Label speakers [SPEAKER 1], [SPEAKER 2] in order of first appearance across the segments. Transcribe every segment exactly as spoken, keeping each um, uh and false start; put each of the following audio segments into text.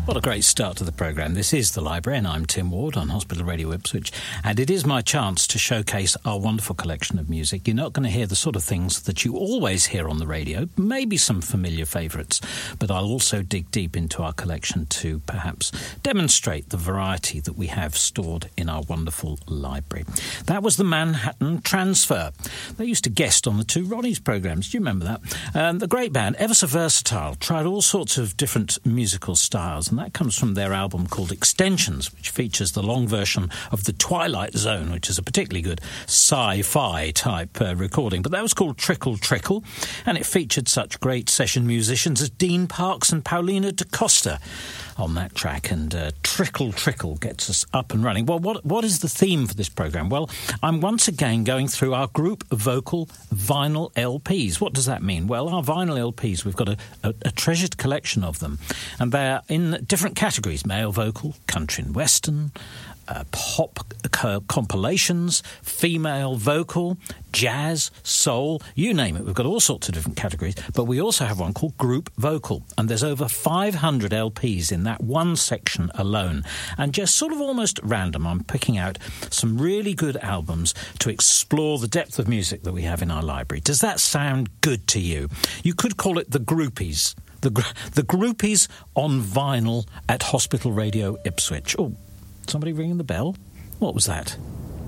[SPEAKER 1] What a great start to the programme. This is The Library, and I'm Tim Ward on Hospital Radio Ipswich, and it is my chance to showcase our wonderful collection of music. You're not going to hear the sort of things that you always hear on the radio, maybe some familiar favourites, but I'll also dig deep into our collection to perhaps demonstrate the variety that we have stored in our wonderful library. That was the Manhattan Transfer. They used to guest on the two Ronnies programmes. Do you remember that? Um, the great band, ever so versatile, tried all sorts of different musical styles, and that comes from their album called Extensions, which features the long version of The Twilight Zone, which is a particularly good sci-fi type uh, recording. But that was called Trickle Trickle, and it featured such great session musicians as Dean Parks and Paulina DaCosta on that track, and uh, Trickle Trickle gets us up and running. Well, what what is the theme for this programme? Well, I'm once again going through our group vocal vinyl L Ps. What does that mean? Well, our vinyl L Ps, we've got a, a, a treasured collection of them, and they're in different categories: male vocal, country and western, Uh, pop uh, compilations, female vocal, jazz, soul, you name it. We've got all sorts of different categories, but we also have one called group vocal, and there's over five hundred L Ps in that one section alone. And just sort of almost at random, I'm picking out some really good albums to explore the depth of music that we have in our library. Does that sound good to you? You could call it the Groupies. The, the Groupies on vinyl at Hospital Radio Ipswich. Oh, somebody ringing the bell? What was that?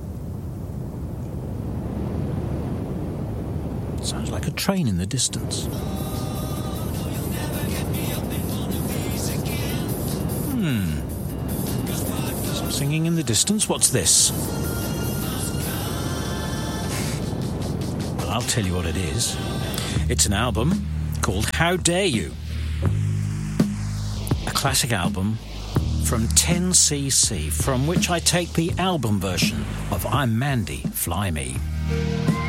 [SPEAKER 1] Sounds like a train in the distance. Hmm. Some singing in the distance. What's this? Well, I'll tell you what it is. It's an album called How Dare You? A classic album from ten C C, from which I take the album version of I'm Mandy, Fly Me.